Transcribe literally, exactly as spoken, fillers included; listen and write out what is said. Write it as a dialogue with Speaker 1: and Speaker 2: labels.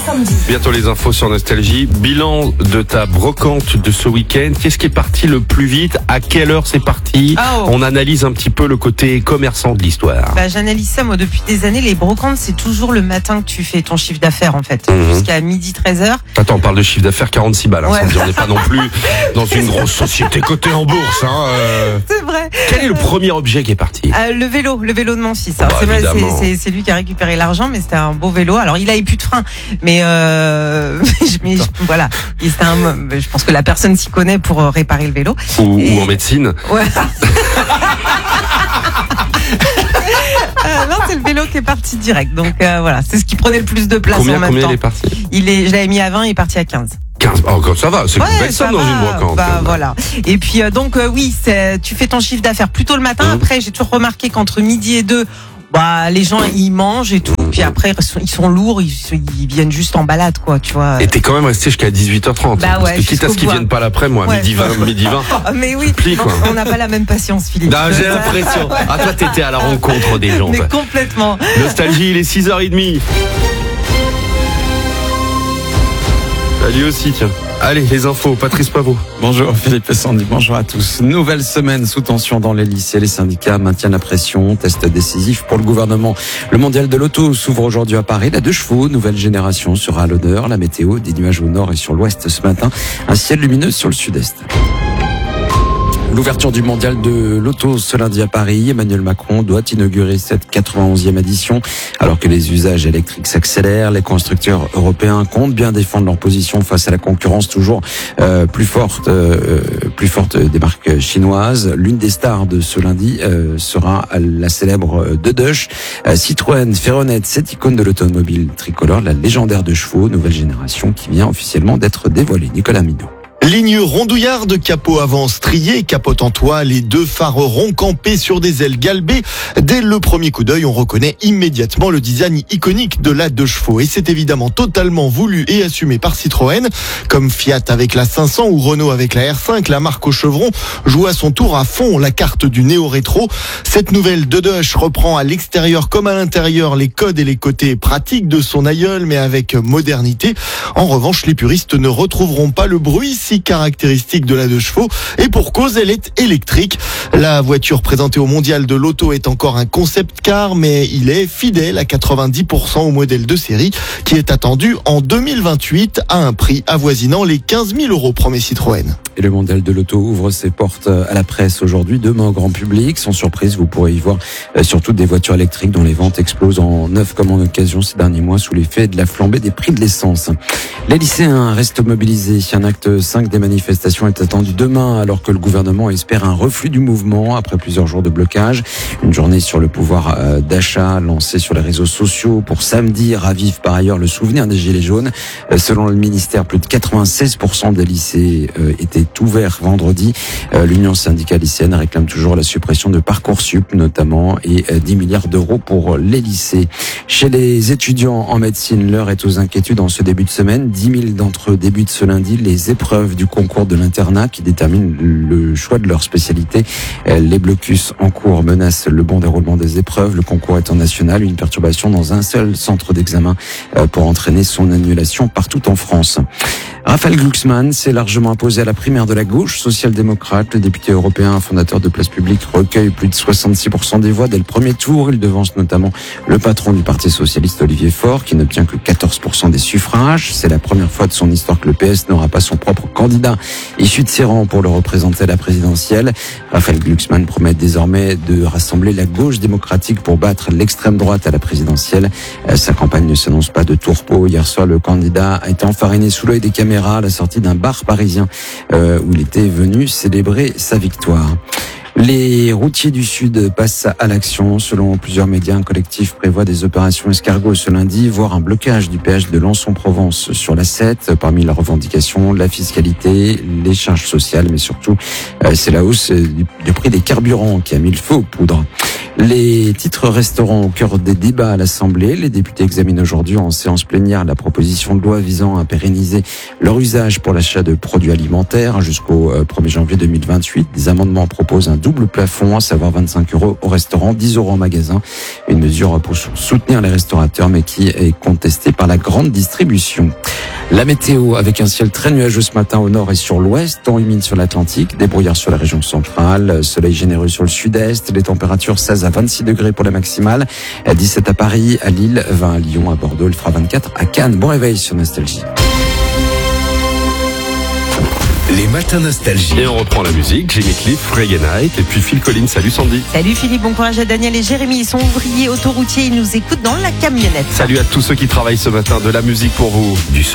Speaker 1: samedi.
Speaker 2: Bientôt les infos sur Nostalgie. Bilan de ta brocante de ce week-end. Qu'est-ce qui est parti le plus vite? À quelle heure c'est parti?
Speaker 3: Oh.
Speaker 2: On analyse un petit peu le côté commerçant de l'histoire.
Speaker 3: Bah, j'analyse ça, moi, depuis des années. Les brocantes, c'est toujours le matin que tu fais ton chiffre d'affaires, en fait.
Speaker 2: Mmh.
Speaker 3: Jusqu'à midi treize heures.
Speaker 2: Attends, on parle de chiffre d'affaires quarante-six balles. Hein,
Speaker 3: Ouais.
Speaker 2: sans dire, on n'est pas non plus dans une grosse société cotée en bourse. Hein, euh.
Speaker 3: C'est vrai.
Speaker 2: Quel est le premier objet qui est parti?
Speaker 3: Euh, le vélo, le vélo de mon fils. Alors,
Speaker 2: Bah,
Speaker 3: c'est, vrai,
Speaker 2: évidemment.
Speaker 3: c'est, c'est, c'est lui qui a récupéré l'argent, mais c'était un beau vélo. Alors, il avait plus de frein, mais, euh, mais je- voilà. Et c'était un, je pense que la personne s'y connaît pour euh, réparer le vélo.
Speaker 2: Ou,
Speaker 3: Et-
Speaker 2: ou en médecine?
Speaker 3: Ouais. Euh, non, c'est le vélo qui est parti direct. Donc euh, voilà, c'est ce qui prenait le plus de place
Speaker 2: Combien,
Speaker 3: en même
Speaker 2: combien
Speaker 3: temps.
Speaker 2: il est parti?
Speaker 3: Il est, je l'avais mis à vingt, il est parti à quinze.
Speaker 2: quinze. Oh, ça va, c'est une belle
Speaker 3: ça
Speaker 2: somme dans
Speaker 3: va.
Speaker 2: une brocante.
Speaker 3: Bah, voilà. Et puis euh, donc euh, oui, c'est, tu fais ton chiffre d'affaires plutôt le matin.
Speaker 2: Mmh.
Speaker 3: Après, j'ai toujours remarqué qu'entre midi et deux, bah les gens ils mangent et tout. Puis après ils sont, ils sont lourds, ils, ils viennent juste en balade quoi, tu vois.
Speaker 2: Et t'es quand même resté jusqu'à dix-huit heures trente.
Speaker 3: Bah
Speaker 2: parce
Speaker 3: ouais,
Speaker 2: que quitte à
Speaker 3: jusqu'au
Speaker 2: ce qu'ils
Speaker 3: bout.
Speaker 2: viennent pas l'après, moi,
Speaker 3: Ouais.
Speaker 2: midi vingt, midi vingt.
Speaker 3: Ah, mais oui,
Speaker 2: Plie, quoi.
Speaker 3: on n'a pas la même patience, Philippe.
Speaker 2: Non, j'ai l'impression. Ah, toi, t'étais à la rencontre des gens.
Speaker 3: Mais
Speaker 2: toi.
Speaker 3: complètement.
Speaker 2: Nostalgie, il est six heures trente. Bah, lui aussi, tiens. Allez, les infos, Patrice Pavot.
Speaker 4: Bonjour Philippe et Sandy, bonjour à tous. Nouvelle semaine sous tension dans les lycées. Les syndicats maintiennent la pression. Test décisif pour le gouvernement. Le mondial de l'auto s'ouvre aujourd'hui à Paris. La deux chevaux, nouvelle génération, sera à l'honneur. La météo, des nuages au nord et sur l'ouest ce matin. Un ciel lumineux sur le sud-est. L'ouverture du mondial de l'auto ce lundi à Paris. Emmanuel Macron doit inaugurer cette quatre-vingt-onzième édition. Alors que les usages électriques s'accélèrent, les constructeurs européens comptent bien défendre leur position face à la concurrence toujours euh, plus forte, euh, plus forte des marques chinoises. L'une des stars de ce lundi euh, sera la célèbre Dedush. Euh, Citroën Ferronet, cette icône de l'automobile tricolore, la légendaire de chevaux, nouvelle génération qui vient officiellement d'être dévoilée. Nicolas Minot.
Speaker 5: Ligne rondouillarde, capot avant strié, capote en toile, les deux phares ronds campés sur des ailes galbées. Dès le premier coup d'œil, on reconnaît immédiatement le design iconique de la deux chevaux. Et c'est évidemment totalement voulu et assumé par Citroën. Comme Fiat avec la cinq cents ou Renault avec la R cinq, la marque au chevron joue à son tour à fond la carte du néo-rétro. Cette nouvelle Dedush reprend à l'extérieur comme à l'intérieur les codes et les côtés pratiques de son aïeul, mais avec modernité. En revanche, les puristes ne retrouveront pas le bruit si caractéristique de la deux chevaux, et pour cause, elle est électrique. La voiture présentée au mondial de l'auto est encore un concept car, mais il est fidèle à quatre-vingt-dix pour cent au modèle de série qui est attendu en deux mille vingt-huit à un prix avoisinant les quinze mille euros, promet Citroën.
Speaker 4: Et le mondial de l'auto ouvre ses portes à la presse aujourd'hui, demain au grand public. Sans surprise, vous pourrez y voir euh, surtout des voitures électriques dont les ventes explosent en neuf comme en occasion ces derniers mois sous l'effet de la flambée des prix de l'essence. Les lycéens restent mobilisés. Un acte cinq des manifestations est attendu demain alors que le gouvernement espère un reflux du mouvement après plusieurs jours de blocage. Une journée sur le pouvoir euh, d'achat lancée sur les réseaux sociaux pour samedi ravive par ailleurs le souvenir des Gilets jaunes. Euh, selon le ministère, plus de quatre-vingt-seize pour cent des lycées euh, étaient ouvert vendredi. Euh, L'Union syndicale lycéenne réclame toujours la suppression de Parcoursup notamment et euh, dix milliards d'euros pour les lycées. Chez les étudiants en médecine, l'heure est aux inquiétudes en ce début de semaine. dix mille d'entre eux débutent ce lundi les épreuves du concours de l'internat qui déterminent le choix de leur spécialité. Euh, les blocus en cours menacent le bon déroulement des épreuves. Le concours étant national, une perturbation dans un seul centre d'examen euh, pour entraîner son annulation partout en France. Raphaël Glucksmann s'est largement imposé à la primaire de la gauche social-démocrate. Le député européen, fondateur de Place Publique, recueille plus de soixante-six pour cent des voix dès le premier tour. Il devance notamment le patron du Parti socialiste, Olivier Faure, qui n'obtient que quatorze pour cent des suffrages. C'est la première fois de son histoire que le P S n'aura pas son propre candidat issu de ses rangs pour le représenter à la présidentielle. Raphaël Glucksmann promet désormais de rassembler la gauche démocratique pour battre l'extrême droite à la présidentielle. Sa campagne ne s'annonce pas de tourpeau. Hier soir, le candidat a été enfariné sous l'œil des caméras à la sortie d'un bar parisien euh, où il était venu célébrer sa victoire. Les routiers du Sud passent à l'action. Selon plusieurs médias, un collectif prévoit des opérations escargots ce lundi, voire un blocage du péage de Lançon-Provence sur l'A sept. Parmi les revendications, la fiscalité, les charges sociales, mais surtout, euh, c'est la hausse du, du prix des carburants qui a mis le feu aux poudres. Les titres resteront au cœur des débats à l'Assemblée. Les députés examinent aujourd'hui en séance plénière la proposition de loi visant à pérenniser leur usage pour l'achat de produits alimentaires jusqu'au premier janvier deux mille vingt-huit. Des amendements proposent un double plafond, à savoir vingt-cinq euros au restaurant, dix euros en magasin. Une mesure pour soutenir les restaurateurs, mais qui est contestée par la grande distribution. La météo, avec un ciel très nuageux ce matin au nord et sur l'ouest, temps humide sur l'Atlantique, des brouillards sur la région centrale, soleil généreux sur le sud-est, les températures seize à vingt-six degrés pour la maximale, dix-sept à Paris, à Lille, vingt à Lyon, à Bordeaux, il fera vingt-quatre à Cannes. Bon réveil sur Nostalgie.
Speaker 1: Les matins Nostalgie.
Speaker 2: Et on reprend la musique, Jimmy Cliff, Reggae Night, et puis Phil Collins. Salut Sandy.
Speaker 3: Salut Philippe, bon courage à Daniel et Jérémy. Ils sont ouvriers autoroutiers, ils nous écoutent dans la camionnette.
Speaker 2: Salut à tous ceux qui travaillent ce matin, de la musique pour vous, du son.